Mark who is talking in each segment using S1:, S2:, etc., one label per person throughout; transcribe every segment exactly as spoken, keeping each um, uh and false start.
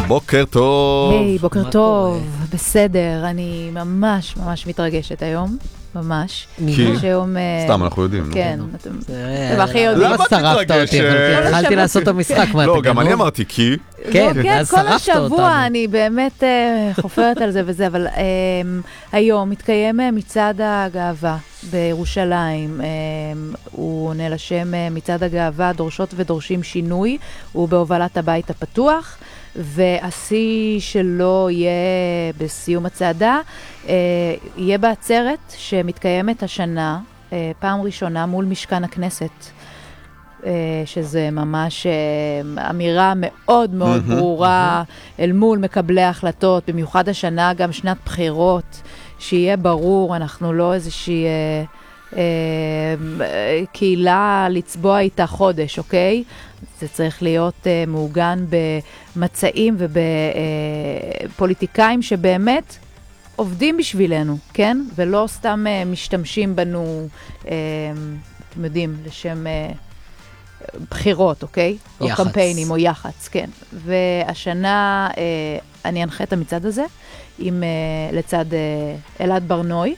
S1: בוקר טוב.
S2: היי, בוקר טוב. בסדר, אני ממש ממש מתרגשת היום. ממש.
S1: כי?
S2: שהיום...
S1: סתם, אנחנו יודעים.
S2: כן, אתם הכי יודעים.
S1: למה
S3: שרפת אותי? התחלתי לעשות את המשחק.
S1: לא, גם אני אמרתי כי.
S3: כן,
S2: כן,
S3: אז
S2: כל
S3: שרפת
S2: השבוע
S3: אותנו.
S2: אני באמת אה, חופרת על זה וזה, אבל אה, היום מתקיים אה, מצעד הגאווה בירושלים. אה, הוא עונה לשם אה, מצעד הגאווה, דורשות ודורשים שינוי. הוא בהובלת הבית הפתוח, והשיא שלו יהיה בסיום הצעדה, אה, יהיה בעצרת שמתקיימת השנה, אה, פעם ראשונה מול משכן הכנסת. שזה ממש אמירה מאוד מאוד ברורה אל מול מקבלי ההחלטות, במיוחד השנה גם שנת בחירות, שיהיה ברור, אנחנו לא איזושהי אה, אה, קהילה לצבוע איתה חודש, אוקיי? זה צריך להיות אה, מעוגן במצעים ובפוליטיקאים שבאמת עובדים בשבילנו, כן? ולא סתם אה, משתמשים בנו, אה, אתם יודעים, לשם... אה, בחירות, אוקיי? או
S3: יחץ.
S2: קמפיינים, או יחץ, כן. והשנה אה, אני אנחה את המצעד הזה, עם, אה, לצד אה, אלעד ברנוי,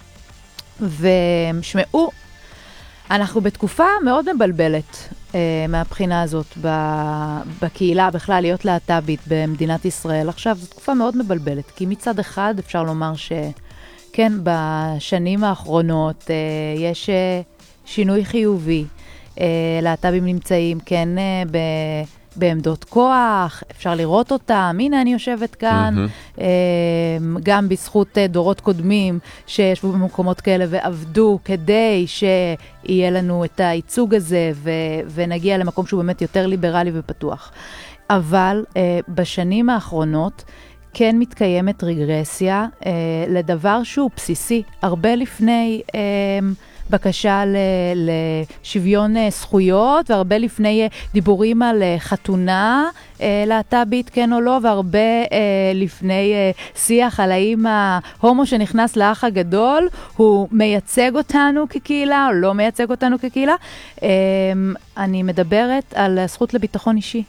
S2: ושמעו, אנחנו בתקופה מאוד מבלבלת אה, מהבחינה הזאת, ב- בקהילה, בכלל להיות להט"בית במדינת ישראל. עכשיו, זו תקופה מאוד מבלבלת, כי מצד אחד אפשר לומר שכן, בשנים האחרונות אה, יש אה, שינוי חיובי, להט"בים נמצאים, כן, ב, בעמדות כוח, אפשר לראות אותם, הנה אני יושבת כאן, mm-hmm. גם בזכות דורות קודמים שישבו במקומות כאלה ועבדו כדי שיהיה לנו את הייצוג הזה, ו, ונגיע למקום שהוא באמת יותר ליברלי ופתוח. אבל בשנים האחרונות, כן מתקיימת רגרסיה לדבר שהוא בסיסי, הרבה לפני... בקשה ל- לשוויון זכויות, והרבה לפני דיבורים על חתונה להט"בית, כן או לא, והרבה לפני שיח על האם ההומו שנכנס לאח הגדול, הוא מייצג אותנו כקהילה, או לא מייצג אותנו כקהילה. אני מדברת על הזכות לביטחון אישי.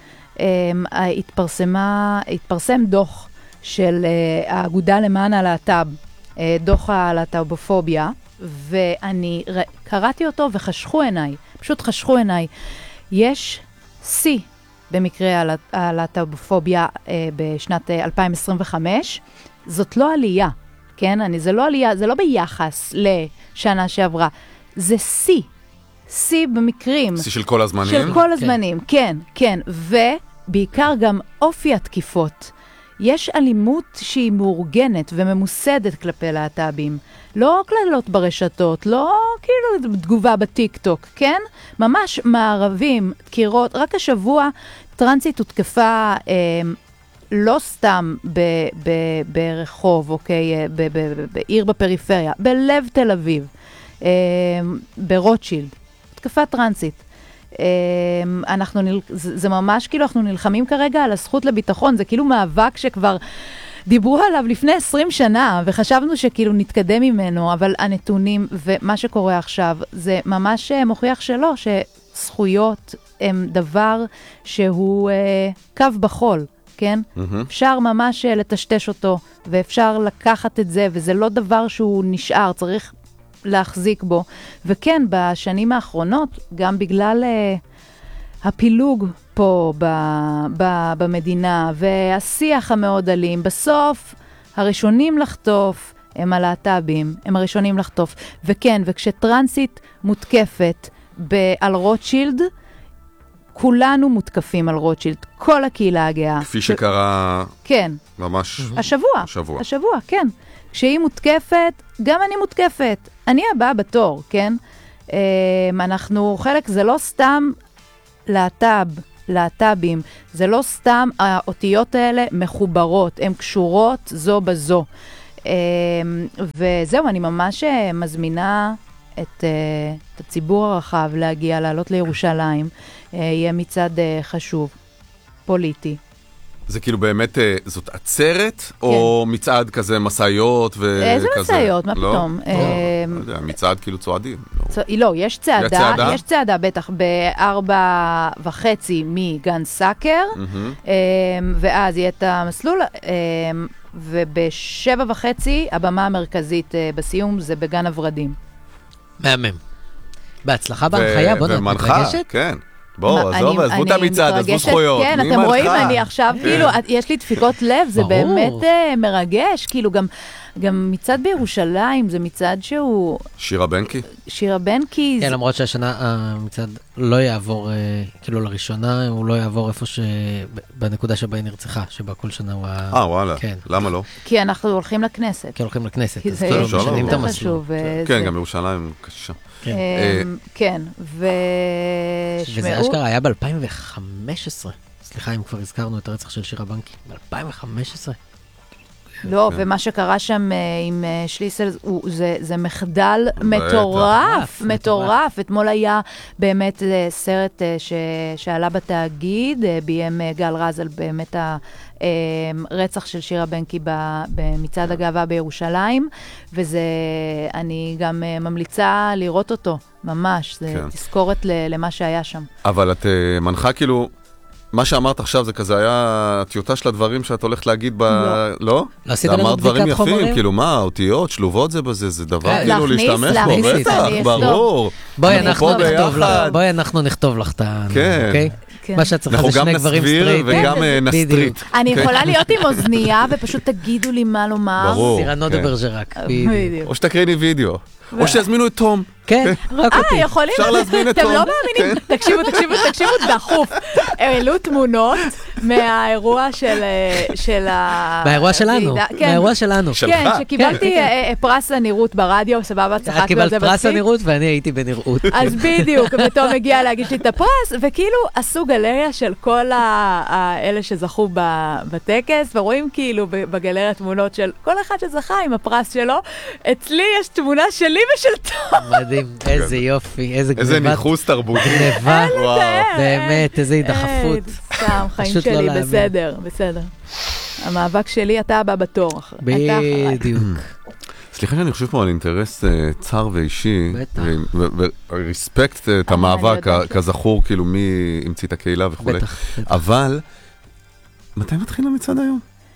S2: התפרסמה, התפרסם דוח של האגודה למען הלהט"ב, דוח הלהט"בופוביה, ואני ר... קראתי אותו וחשכו עיניי, פשוט חשכו עיניי. יש סי במקרה הלהט"בופוביה אה, בשנת אה, אלפיים עשרים וחמש, זאת לא עלייה, כן? אני, זה לא עלייה, זה לא ביחס לשנה שעברה, זה סי, סי במקרים.
S1: סי של כל הזמנים?
S2: של כל הזמנים, כן, כן, כן. ובעיקר גם אופי התקיפות. יש אלימות שהיא מאורגנת וממוסדת כלפי להט"בים. לא כללות ברשתות, לא כאילו תגובה בטיק-טוק, כן? ממש מערבים, דקירות. רק השבוע טרנסית הותקפה אה, לא סתם ב- ב- ברחוב, אוקיי? ב- ב- ב- בעיר בפריפריה, בלב תל אביב, אה, ברוטשילד. הותקפה טרנסית. אנחנו נל... זה, זה ממש כאילו אנחנו נלחמים כרגע על הזכות לביטחון, זה כאילו מאבק שכבר דיברו עליו לפני עשרים שנה, וחשבנו שכאילו נתקדם ממנו, אבל הנתונים ומה שקורה עכשיו, זה ממש מוכיח שלא, שזכויות הם דבר שהוא אה, קו בחול, כן? Mm-hmm. אפשר ממש לטשטש אותו, ואפשר לקחת את זה, וזה לא דבר שהוא נשאר, צריך... להחזיק בו. וכן, בשנים האחרונות, גם בגלל uh, הפילוג פה ב, ב, במדינה, והשיח המאוד אלים, בסוף הראשונים לחטוף הם הלהט"בים, הם הראשונים לחטוף. וכן, וכשטרנסית מותקפת ב- על רוטשילד, כולנו מותקפים על רוטשילד, כל הקהילה הגאה.
S1: כפי שקרה...
S2: כן.
S1: ממש...
S2: השבוע.
S1: השבוע.
S2: השבוע, כן. כשהיא מותקפת, גם אני מותקפת. אני הבאה בתור, כן? אנחנו חלק, זה לא סתם להט"ב, להט"בים, זה לא סתם האותיות האלה מחוברות, הן קשורות זו בזו. וזהו, אני ממש מזמינה את, את הציבור הרחב להגיע, לעלות לירושלים. יהיה מצעד חשוב, פוליטי,
S1: זה כאילו באמת, אה, זאת עצרת, או מצעד כזה מסעיות וכזה?
S2: איזה מסעיות? מה
S1: לא?
S2: פתאום?
S1: לא,
S2: אה,
S1: לא יודע, מצעד כאילו צועדים. לא.
S2: צ- לא, יש צעדה,
S1: יש צעדה?
S2: יש צעדה בטח בארבע וחצי מגן סאקר,
S1: מהמם.
S2: אה, ואז יהיה את המסלול, אה, ובשבע וחצי הבמה המרכזית אה, בסיום זה בגן הוורדים.
S3: מהמם. בהצלחה בהנחיה, בוא נתרגשת.
S1: ומנחה, כן. בואו,
S2: מה,
S1: עזוב,
S2: אני-
S1: עזבו את
S2: אני
S1: המצעד, עזבו
S2: מתרגשת,
S1: זכויות.
S2: כן,
S1: מי
S2: אתם
S1: מנחה?
S2: רואים, אני עכשיו, כאילו, את- יש לי דפיקות לב, זה
S3: ברור.
S2: באמת אה, מרגש, כאילו, גם גם מצעד בירושלים, זה מצעד שהוא
S1: שירה בנקי?
S2: שירה בנקי,
S3: כן,
S2: זה-
S3: למרות שהשנה המצעד לא יעבור, אה, כאילו לראשונה, הוא לא יעבור איפה ש... בנקודה שבה היא נרצחה, שבה כל שנה הוא ה...
S1: אה, וואלה.
S3: כן.
S1: למה לא?
S2: כי אנחנו הולכים לכנסת.
S3: כי הולכים לכנסת,
S2: כי
S3: אז
S2: זה
S3: כאילו
S1: אפשר
S3: משנים את
S1: לעבור.
S2: זה
S3: המסלול.
S2: חשוב. אה,
S1: כן,
S2: זה-
S1: גם ירושלים קשה.
S3: כן.
S2: אמ, כן,
S3: וזה
S2: ושמעו,
S3: אשכרה היה ב-אלפיים וחמש עשרה. סליחה אם כבר הזכרנו את הרצח של שירה בנקי. ב-אלפיים וחמש עשרה.
S2: לא,
S1: כן.
S2: ומה שקרה שם אה, עם אה, שליסל, הוא- זה זה מחדל
S1: בטח.
S2: מטורף,
S3: מטורף.
S2: מטורף. אתמול היה באמת אה, סרט אה, ש- שעלה בתאגיד, אה, ביים אה, גל רז על באמת הרצח של שירה בנקי ב- במצעד הגאווה בירושלים, וזה, אני גם אה, ממליצה לראות אותו, ממש, זה
S1: כן.
S2: תזכורת ל- למה שהיה שם.
S1: אבל את אה, מנחה כאילו, מה שאמרת עכשיו זה כזה היה הטיוטה של הדברים שאת הולכת להגיד ב...
S2: לא.
S1: לא?
S3: לא עשית
S1: אתה
S3: לנו
S1: אמרת דברים
S3: בדיקת
S1: יפים,
S3: חומרים?
S1: כאילו מה, אותיות, שלובות זה בזה, זה דבר
S3: כן.
S1: כאילו
S2: להכניס,
S1: להשתמש בו,
S2: להכניס,
S1: בטח,
S2: אני אכתוב.
S1: ברור.
S3: בואי
S2: אני
S3: אנחנו
S1: פה
S3: נכתוב לך,
S1: ביחד.
S3: בואי אנחנו נכתוב לך את ה...
S1: כן.
S3: אוקיי?
S2: כן.
S3: מה שאת צריכה
S1: אנחנו
S3: זה
S1: גם
S3: שני גברים
S1: נסביר
S3: סטרייטים.
S1: וגם אה,
S3: בדיוק.
S1: נסטריט.
S2: אני יכולה להיות עם אוזנייה, ופשוט תגידו לי מה לומר.
S1: ברור.
S3: סירנו דה
S1: כן.
S3: ברג'רק. בדיוק.
S2: בדיוק.
S1: או שתקריני וידאו, או שיזמינו את תום.
S3: כן, רק אותי.
S2: אה, יכולים?
S1: אפשר להזמין את
S2: אתם
S1: תום.
S2: לא מאמינים? תקשיבו, תקשיבו, תקשיבו דחוף. העלו תמונות מהאירוע של אה, של ה...
S3: מהאירוע שלנו,
S2: כן.
S3: מהאירוע שלנו.
S1: שלך.
S2: כן, שקיבלתי אה, אה, פרס הנראות ברדיו, סבבה,
S3: את
S2: צחקנו על
S3: קיבלת
S2: זה
S3: פרס
S2: מצחיק.
S3: הנראות ואני הייתי בנראות.
S2: אז בדיוק, ותום הגיע להגיש לי את הפרס, וכאילו עשו גלריה של כל ה- האלה שזכו ב- בטקס, ורואים כאילו ב- בגלריה תמונות של כל אחד שזכה עם הפרס שלו. אצלי יש תמונה שלי ושל תום.
S3: מדהים, איזה יופי, איזה
S1: איזה
S3: גניבת
S1: ניחוס תרבותי.
S3: גניבה.
S1: וואו.
S3: באמת, איזה הידחפות.
S2: אין, סתם, חיים
S3: פשוט לא
S2: שלי,
S3: להאמין.
S2: בסדר, בסדר. המאבק שלי, אתה הבא בתור. אחרי- אתה אחריי.
S3: בדיוק.
S1: סליחה שאני חושב פה על אינטרס אה, צר ואישי,
S3: בטח.
S1: ורספקט את
S2: אני
S1: המאבק,
S2: יודעת.
S1: כ- כזכור, כאילו מי המציא את הקהילה וכו'.
S3: בטח. בטח.
S1: אבל, מתי מתחיל המצעד היום?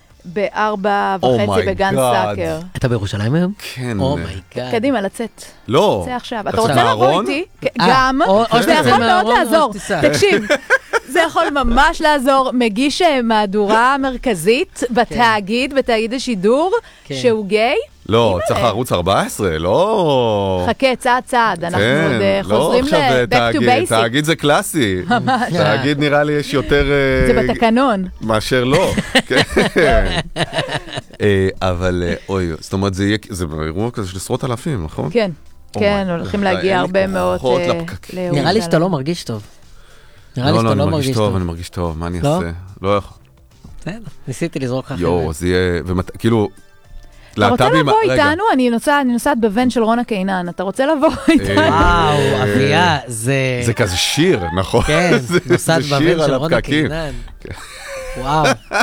S2: בארבע
S1: Oh
S2: וחצי
S1: my
S2: בגן
S1: God.
S2: סאקר.
S3: אתה בירושלים היום?
S1: כן.
S3: אומייגאד.
S2: קדימה, לצאת.
S1: לא.
S2: זה עכשיו. אתה
S1: עכשיו
S2: רוצה לבוא
S1: מהארון?
S2: איתי? כן,
S3: אה,
S2: גם.
S3: או- או
S2: זה
S3: שתצא
S2: יכול מאוד
S3: מהארון, או
S2: לעזור.
S3: שתיסע.
S2: תקשיב, זה יכול ממש לעזור. מגיש אה, מהדורה מרכזית בתאגיד, בתאגיד השידור,
S3: כן.
S2: שהוא גיי.
S1: לא, צריך ערוץ ארבע עשרה, לא...
S2: חכה, צעד צעד. אנחנו
S1: כן,
S2: עוד אה,
S1: לא
S2: חוזרים
S1: עכשיו
S2: ל-back to
S1: תאגיד,
S2: basic.
S1: תאגיד זה קלאסי.
S2: ממש.
S1: תאגיד נראה לי יש יותר... אה,
S2: זה בתקנון.
S1: מאשר לא. כן. אה, אבל אה, אוי, זאת אומרת, זה יהיה, זה אירוע כזה של עשרות אלפים, נכון?
S2: כן,
S1: Oh
S2: כן,
S1: my
S2: הולכים
S1: God,
S2: להגיע
S1: אין לי
S2: הרבה מאוד
S1: כוחות
S2: אה,
S1: לפקקים.
S2: לירושלים.
S3: נראה לי שאתה לא מרגיש טוב. נראה לי
S1: לא, לא,
S3: שאתה
S1: אני
S3: לא
S1: מרגיש
S3: מרגיש
S1: טוב,
S3: טוב.
S1: אני מרגיש טוב, מה אני
S3: לא?
S1: אעשה? לא יכול.
S3: בסדר, ניסיתי לזרוק לך
S1: יואו,
S3: אחרת.
S1: זה יהיה, ומת- כאילו,
S2: אתה רוצה
S1: להט"בים-
S2: לבוא
S1: רגע.
S2: איתנו? אני נוסעת, אני נוסעת בבן של רונה קינן. אתה רוצה לבוא איתנו?
S3: וואו, אביה, זה...
S1: זה כזה שיר, נכון?
S3: כן,
S1: זה-
S3: נוסעת
S1: זה
S3: בבן
S1: שיר
S3: של
S1: על
S3: רונה
S1: הפקקים.
S3: קינן. וואו,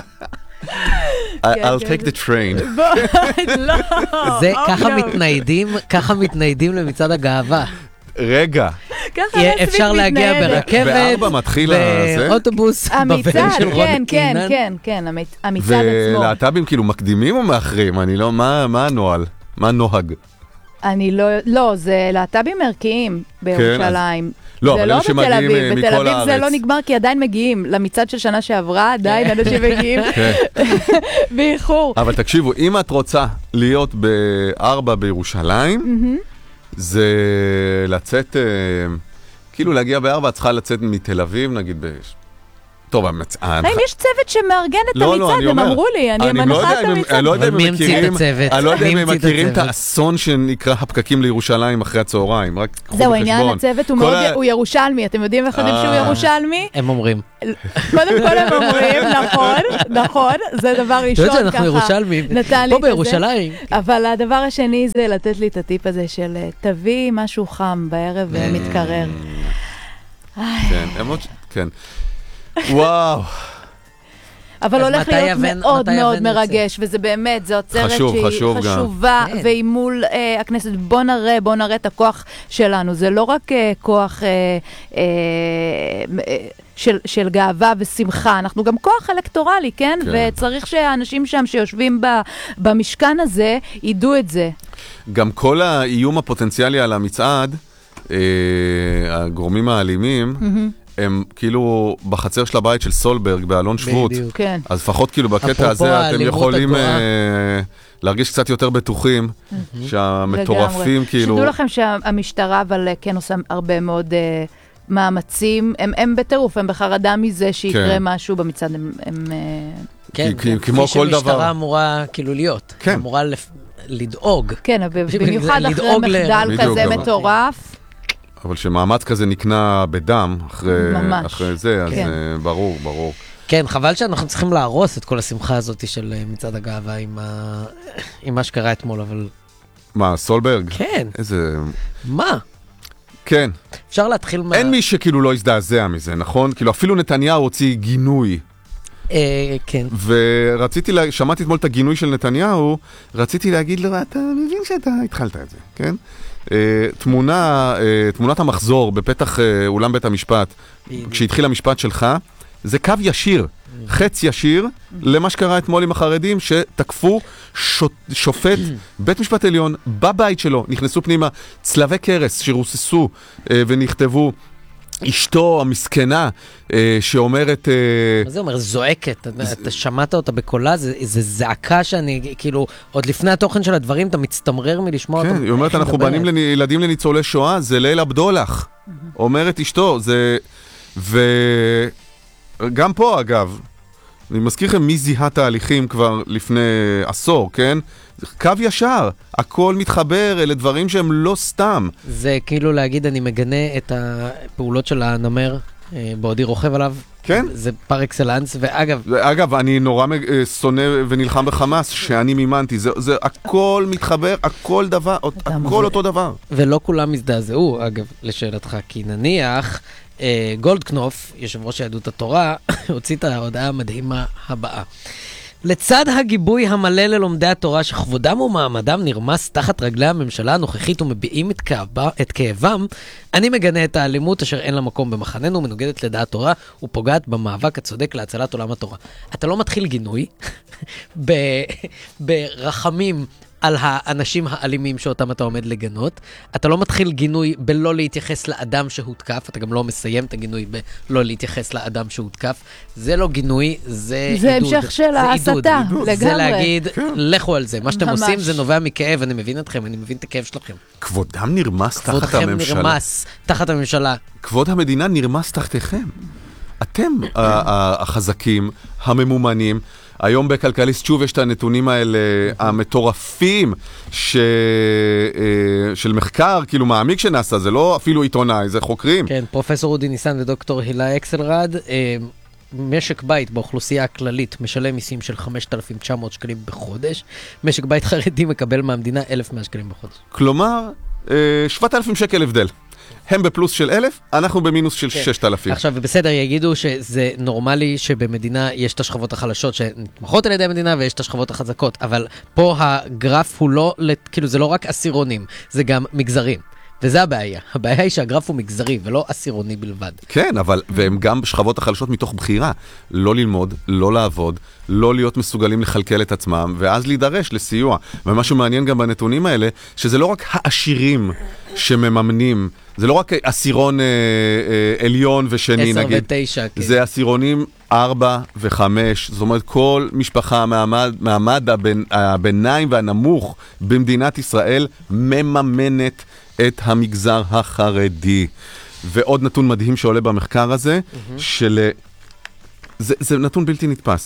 S1: I-
S2: כן,
S1: I'll
S2: כן,
S1: take the train.
S2: בוא, לא.
S3: זה
S2: oh
S3: ככה
S2: no.
S3: מתניידים, ככה מתניידים למצעד הגאווה.
S1: רגע,
S2: ככה
S3: יהיה-
S2: רסמית
S3: אפשר להגיע
S2: מתנהלת.
S3: ברכבת,
S1: בארבע מתחיל הזה?
S3: באוטובוס, בבן
S2: המצעד,
S3: של רונה
S2: כן, כן,
S3: קינן.
S2: כן, כן, המצ- המצעד עצמו.
S1: ולהט"בים כאילו מקדימים או מאחרים? אני לא, מה מה הנוהל? מה הנוהג?
S2: אני לא, לא, זה להט"בים ערכיים בירושלים.
S1: לא,
S2: זה
S1: אבל
S2: לא
S1: אלה
S2: בתל
S1: שמגיעים,
S2: אביב,
S1: אה,
S2: בתל
S1: מכל
S2: אביב זה
S1: הארץ.
S2: לא נגמר כי עדיין מגיעים למצעד של שנה שעברה, עדיין אנשים מגיעים
S1: כן.
S2: באיחור.
S1: אבל תקשיבו, אם את רוצה להיות בארבע בירושלים, זה לצאת, אה, כאילו להגיע בארבע, את צריכה לצאת מתל אביב, נגיד ב... טוב, המצ-
S2: האם יש צוות שמארגן את
S1: לא, לא,
S2: המצעד?
S1: אני
S2: הם
S1: אומר,
S2: אמרו לי, אני
S1: אני לא
S2: מנחה
S1: יודע
S2: את
S1: אם הם-
S2: המצעד.
S1: אני לא יודע אם
S3: אבל מי
S1: הם
S3: המציא את
S1: מכירים,
S3: הצוות?
S1: אני לא יודע
S3: מי
S1: אם הם
S3: המציא את
S1: מכירים את
S3: הצוות?
S1: האסון שנקרא הפקקים לירושלים אחרי הצהריים, רק קחו
S2: זהו,
S1: בחשבון.
S2: העניין הצוות הוא
S1: כל
S2: מאוד,
S1: ה-
S2: הוא ירושלמי, אתם יודעים איך יודעים שהוא
S1: אה.
S2: ירושלמי?
S3: הם אומרים.
S2: קודם כל הם אומרים, נכון, נכון, זה דבר
S3: אתה
S2: ראשון
S3: יודע
S2: ככה.
S3: שאנחנו ירושלמים.
S2: נתן לי
S3: פה
S2: את זה.
S3: בירושלים.
S2: אבל הדבר השני זה לתת לי את הטיפ הזה של אה, תביא משהו חם בערב ומתקרר.
S1: כן, הם עוד... כן. וואו.
S2: אבל
S3: אז
S2: הולך
S3: מתי
S2: להיות
S3: יוון-
S2: מאוד
S3: מתי
S2: מאוד
S3: יוון יוצא?
S2: מרגש, וזה באמת, זו עצרת
S1: חשוב,
S2: שהיא
S1: חשוב גם.
S2: חשובה,
S3: כן.
S2: והיא מול אה, הכנסת. בוא נראה, בוא נראה את הכוח שלנו. זה לא רק אה, כוח אה, אה, אה, של, של גאווה ושמחה, אנחנו גם כוח אלקטורלי, כן?
S1: כן.
S2: וצריך שהאנשים שם שיושבים ב, במשכן הזה, ידעו את זה.
S1: גם כל האיום הפוטנציאלי על המצעד, אה, הגורמים האלימים, הם כאילו בחצר של הבית של סולברג, באלון שבות.
S3: בדיוק.
S2: כן.
S1: אז לפחות כאילו בקטע
S3: אפרופו
S1: הזה אתם
S3: האלימות
S1: יכולים
S3: הגואה.
S1: אה, להרגיש קצת יותר בטוחים, שהמטורפים
S2: לגמרי.
S1: כאילו...
S2: שתדעו לכם שהמשטרה אבל אה, כן עושה הרבה מאוד אה, מאמצים, הם, הם בטירוף, הם בחרדה מזה שיקרה
S1: כן.
S2: משהו במצעד, הם... הם אה,
S3: כן,
S1: כי- כמו
S3: כפי
S1: כל דבר.
S3: שמשטרה אמורה כאילו להיות.
S1: כן.
S3: אמורה לפ- לדאוג.
S2: כן, במיוחד אחרי
S3: לדאוג ל-
S2: מחדל
S1: בדיוק,
S2: כזה
S1: גם.
S2: מטורף.
S1: אבל שמאמץ כזה נקנה בדם אחרי,
S2: ממש.
S1: אחרי זה, אז
S2: כן.
S1: אה, ברור, ברור.
S3: כן, חבל שאנחנו צריכים להרוס את כל השמחה הזאת של אה, מצעד הגאווה עם, ה... עם מה שקרה אתמול, אבל
S1: מה, סולברג?
S3: כן,
S1: איזה...
S3: מה?
S1: כן.
S3: אפשר להתחיל מה...
S1: אין מי שכאילו לא הזדעזע מזה, נכון? כאילו אפילו נתניהו הוציא גינוי.
S3: אה, כן.
S1: ורציתי, לה... שמעתי אתמול את הגינוי של נתניהו, רציתי להגיד לו, אתה מבין שאתה התחלת את זה, כן? Uh, תמונה, uh, תמונת המחזור בפתח uh, אולם בית המשפט, כשהתחיל המשפט שלך, זה קו ישיר, חץ ישיר, למה שקרה אתמול עם החרדים, שתקפו שוט, שופט בית משפט עליון בבית שלו, נכנסו פנימה צלבי קרס שרוססו uh, ונכתבו, אשתו המסכנה אה, שאומרת... אה,
S3: מה זה אומר? זועקת. אתה, אתה שמעת אותה בקולה, זה, זה זעקה שאני, כאילו, עוד לפני התוכן של הדברים, אתה מצטמרר מלשמוע
S1: כן,
S3: אותו.
S1: היא אומרת, אנחנו בנים לילדים לניצולי שואה, זה ליל הבדולח. אומרת אשתו, זה... וגם פה, אגב, אני מזכיר לכם מי זיהה תהליכים כבר לפני עשור, כן? קו ישר, הכל מתחבר, אלה דברים שהם לא סתם.
S3: זה כאילו להגיד, אני מגנה את הפעולות של הנמר, אה, בעודי רוכב עליו.
S1: כן?
S3: זה פר אקסלנס, ואגב...
S1: אגב, אני נורא אה, שונא ונלחם בחמאס, שאני מימנתי. זה, זה הכל מתחבר, הכל דבר, הכל אותו דבר.
S3: ולא כולם הזדעזעו, אגב, לשאלתך, כי נניח, אה, גולדקנופ, יושב ראש יהדות התורה, הוציא את ההודעה המדהימה הבאה. לצד הגיבוי המלא ללומדי התורה שכבודם ומעמדם נרמס תחת רגלי הממשלה הנוכחית ומביעים את, כאבה, את כאבם, אני מגנה את האלימות אשר אין לה מקום במחננו, מנוגדת לדעת תורה ופוגעת במאבק הצודק להצלת עולם התורה. אתה לא מתחיל גינוי ב, ברחמים על האנשים האלימים שאותם אתה עומד לגנות. אתה לא מתחיל גינוי בלא להתייחס לאדם שהותקף, אתה גם לא מסיים את הגינוי בלא להתייחס לאדם שהותקף. זה לא גינוי, זה,
S2: זה
S3: עידוד.
S2: המשך של ההסתה, לגמרי.
S3: זה להגיד,
S1: כן.
S3: לכו על זה. מה שאתם
S2: ממש.
S3: עושים זה נובע מכאב, אני מבין אתכם, אני מבין את הכאב שלכם.
S1: כבודם נרמס תחת
S3: כבודכם
S1: הממשלה.
S3: נרמס תחת הממשלה.
S1: כבוד המדינה נרמס תחתיכם. אתם ה- ה- החזקים, הממומנים. היום בכלכליסט שוב יש את הנתונים האלה המטורפים ש... אה, של מחקר, כאילו מעמיק שנעשה, זה לא אפילו עיתונאי, זה חוקרים.
S3: כן, פרופסור אודי ניסן ודוקטור הילה אקסלרד, אה, משק בית באוכלוסייה הכללית משלם מיסים של חמשת אלפים תשע מאות שקלים בחודש, משק בית חרדי מקבל מהמדינה אלף ומאה שקלים בחודש.
S1: כלומר, אה, שבעת אלפים שקל הבדל. הם בפלוס של אלף, אנחנו במינוס של ששת אלפים.
S3: עכשיו, בסדר, יגידו שזה נורמלי שבמדינה יש את השכבות החלשות שנתמכות על ידי המדינה ויש את השכבות החזקות, אבל פה הגרף הוא לא, כאילו זה לא רק עשירונים, זה גם מגזרים. וזה הבעיה. הבעיה היא שהגרף הוא מגזרי ולא עשירוני בלבד.
S1: כן, אבל, והם גם בשכבות החלשות מתוך בחירה. לא ללמוד, לא לעבוד, לא להיות מסוגלים לכלכל את עצמם, ואז להידרש לסיוע. ומה שמעניין גם בנתונים האלה, שזה לא רק העשירים שמממנים, זה לא רק עשירון אה, אה, עליון ושני,
S3: עשר
S1: נגיד.
S3: ותשע, כן.
S1: זה עשירונים ארבע וחמש, זאת אומרת, כל משפחה מעמד, מעמד הבין, הביניים והנמוך במדינת ישראל מממנת את המגזר החרדי. ועוד נתון מדהים שעולה במחקר הזה, mm-hmm. של... זה, זה נתון בלתי נתפס.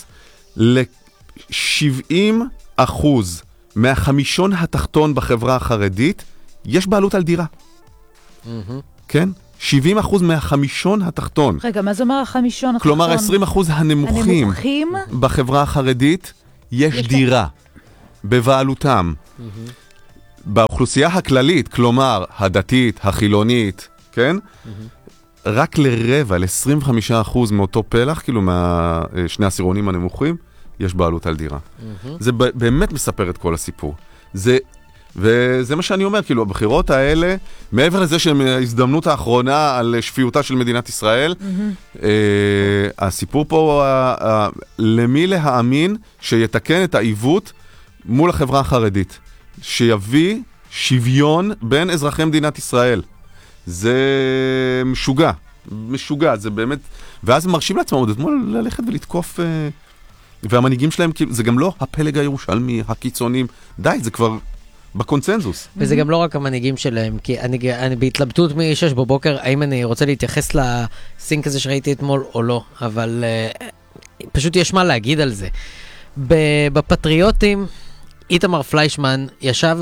S1: ל-שבעים אחוז מהחמישון התחתון בחברה החרדית, יש בעלות על דירה. Mm-hmm. כן? שבעים אחוז מהחמישון התחתון.
S2: רגע, מה זה אומר החמישון התחתון?
S1: כלומר, עשרים אחוז הנמוכים,
S2: הנמוכים
S1: בחברה החרדית, יש, יש דירה בבעלותם. Mm-hmm. באוכלוסייה הכללית, כלומר, הדתית, החילונית, כן? Mm-hmm. רק לרבע, ל-עשרים וחמישה אחוז מאותו פלח, כאילו מהשני הסירונים הנמוכים, יש בעלות על דירה. Mm-hmm. זה באמת מספר את כל הסיפור. זה, וזה מה שאני אומר, כאילו, הבחירות האלה, מעבר לזה שהן ההזדמנות האחרונה על שפיותה של מדינת ישראל, mm-hmm. אה, הסיפור פה, אה, אה, למי להאמין שיתקן את העיוות מול החברה החרדית, שיביא שוויון בין אזרחי מדינת ישראל. זה משוגע, משוגע, זה באמת, ואז הם מרשים לעצמם עוד אתמול ללכת ולתקוף, והמנהיגים שלהם, זה גם לא הפלג הירושלמי, הקיצונים, די, זה כבר בקונצנזוס.
S3: וזה גם לא רק המנהיגים שלהם, כי אני, אני בהתלבטות מ-שש בבוקר, האם אני רוצה להתייחס לסינק הזה שראיתי אתמול או לא, אבל uh, פשוט יש מה להגיד על זה. בפטריוטים, איתמר פליישמן ישב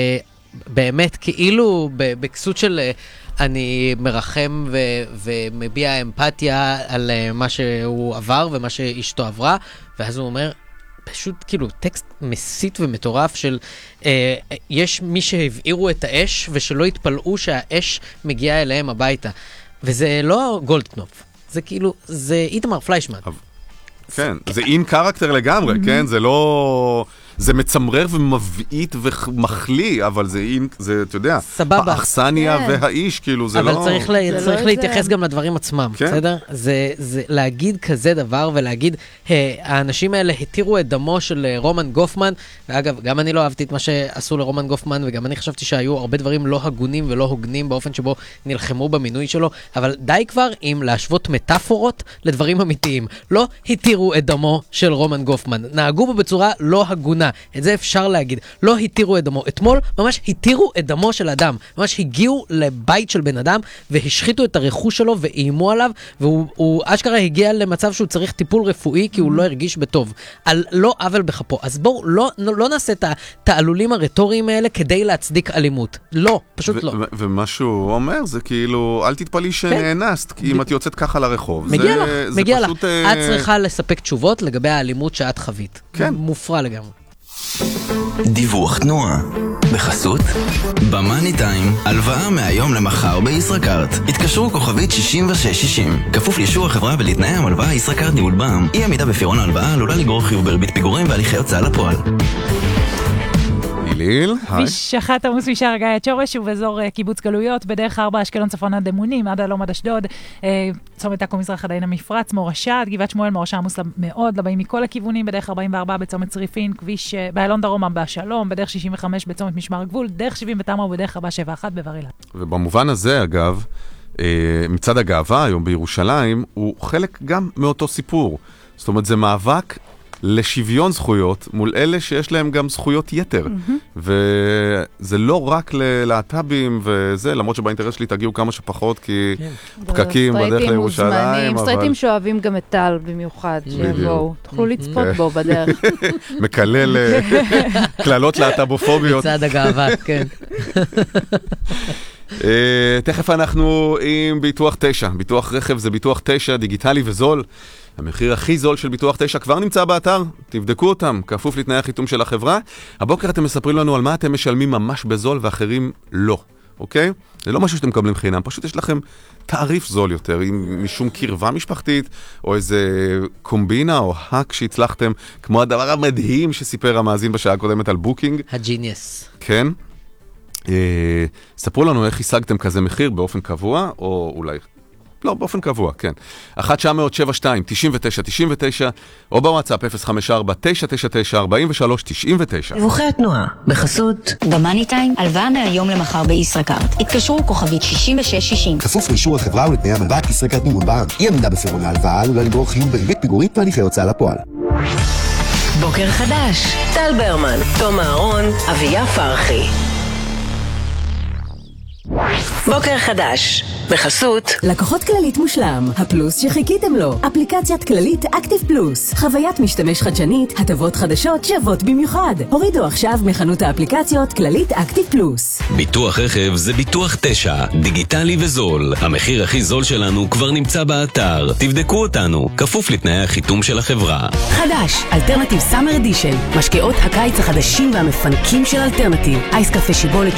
S3: ובאמת כאילו בכסות של אני מרחם ו- ומביע אמפתיה על מה שהוא עבר ומה שאשתו עברה, ואז הוא אומר, פשוט כאילו טקסט מסית ומטורף של אה, יש מי שהבעירו את האש ושלא התפלאו שהאש מגיעה אליהם הביתה. וזה לא גולדקנופ, זה כאילו, זה איתמר פליישמן.
S1: כן, זה אין קרקטר לגמרי, כן? זה לא... זה מצמרר ומבעית ומחלי, אבל זה אין, זה, אתה יודע,
S3: סבבה.
S1: האכסניה והאיש, כאילו, זה לא...
S3: אבל צריך צריך להתייחס גם לדברים עצמם, בסדר? זה להגיד כזה דבר ולהגיד, האנשים האלה התירו את דמו של רומן גופמן, ואגב, גם אני לא אהבתי את מה שעשו לרומן גופמן, וגם אני חשבתי שהיו הרבה דברים לא הגונים ולא הוגנים באופן שבו נלחמו במינוי שלו, אבל די כבר עם להשוות מטאפורות לדברים אמיתיים. לא התירו את דמו של רומן גופמן, נהגו בו בצורה לא הגונה. את זה אפשר להגיד. לא התירו את דמו. אתמול ממש התירו את דמו של אדם. ממש הגיעו לבית של בן אדם והשחיתו את הרכוש שלו ואיימו עליו, והוא אשכרה הגיע למצב שהוא צריך טיפול רפואי כי הוא לא הרגיש בטוב. על לא עוול בכפו. אז בואו לא, לא נעשה את התעלולים הרטוריים האלה כדי להצדיק אלימות. לא, פשוט לא.
S1: ומה שהוא אומר זה כאילו, אל תתפלי שנאנסת, כי אם את יוצאת ככה לרחוב.
S3: מגיע לך, מגיע לך. את צריכה לספק תשובות לגבי האלימות שאת חווית.
S1: כן.
S3: מופרע לגמרי.
S4: דיווח תנועה בחסות במאני טיים, הלוואה מהיום למחר בישראכרט. התקשרו כוכבית שישים ושש שישים, כפוף לאישור החברה ולתנאי המלוואה. ישראכרט ניהול בע"מ. אי עמידה בפירעון ההלוואה עלולה לגרור חיוב בריבית פיגורים והליכי הוצאה לפועל.
S1: ליל, היי.
S5: כביש אחת עמוס משער גיא עד שורש ובאזור קיבוץ גלויות, בדרך ארבע אשקלון צפון עד אמונים, עד הלום עד אשדוד, צומת עכו מזרח עד עין המפרץ, מורשה, גבעת שמואל, מורשה עמוס מאוד, לבאים מכל הכיוונים, בדרך ארבעים וארבע בצומת צריפין, כביש באלון דרומה בשלום, בדרך שישים וחמש בצומת משמר הגבול, דרך שבעים ותמר ובדרך ארבע שבע אחת בבר אילן.
S1: ובמובן הזה, אגב, מצד הגאווה היום בירושלים, הוא חלק גם מאותו סיפור. זאת אומרת, זה מאבק לשוויון זכויות מול אלה שיש להם גם זכויות יתר. Mm-hmm. וזה לא רק ללהט"בים וזה, למרות שבאינטרס שלי תגיעו כמה שפחות, כי כן. פקקים בדרך לירושלים.
S2: אבל... סטרייטים שאוהבים גם את טל במיוחד, שיבואו. תוכלו לצפות בו בדרך.
S1: מקלל כללות להט"בופוביות.
S3: מצד הגאווה, כן.
S1: Uh, תכף אנחנו עם ביטוח תשע. ביטוח רכב זה ביטוח תשע, דיגיטלי וזול. המחיר הכי זול של ביטוח תשע כבר נמצא באתר, תבדקו אותם, כפוף לתנאי החיתום של החברה. הבוקר אתם מספרים לנו על מה אתם משלמים ממש בזול ואחרים לא, אוקיי? זה לא משהו שאתם מקבלים חינם, פשוט יש לכם תעריף זול יותר, עם משום קרבה משפחתית, או איזה קומבינה או האק שהצלחתם, כמו הדבר המדהים שסיפר המאזין בשעה הקודמת על בוקינג.
S3: הג'יניוס.
S1: כן. אה, ספרו לנו איך השגתם כזה מחיר באופן קבוע, או אולי... לא, באופן קבוע, כן. אחת תשע אפס שבע שתיים תשעים ותשע תשעים ותשע, או בוואטסאפ אפס חמש ארבע תשע תשע תשע ארבע שלוש תשעים ותשע.
S6: דיווחי התנועה, בחסות במאני טיים, הלוואה מהיום למחר בישראכרט. התקשרו כוכבית שישים ושש שישים.
S7: כפוף לאישור החברה ולתנאי המלוואה. ישראכרט ניהול בע"מ. אי עמידה בפירעון ההלוואה עלולה לגרור חיוב בריבית פיגורית והליכי הוצאה לפועל.
S6: בוקר חדש, טל ברמן, תום אהרון, אביה פרחי. בוקר חדש, בחסות
S8: לקוחות כללית מושלם, הפלוס שחיכיתם לו. אפליקציית כללית אקטיב פלוס, חוויית משתמש חדשנית, הטבות חדשות שוות במיוחד. הורידו עכשיו מחנות האפליקציות כללית אקטיב פלוס.
S4: ביטוח רכב זה ביטוח תשע, דיגיטלי וזול. המחיר הכי זול שלנו כבר נמצא באתר, תבדקו אותנו, כפוף לתנאי החיתום של החברה.
S8: חדש, אלטרנטיב סאמר אדישן, משקאות הקיץ החדשים והמפנקים של אלטרנטיב, אייס קפה שיבולת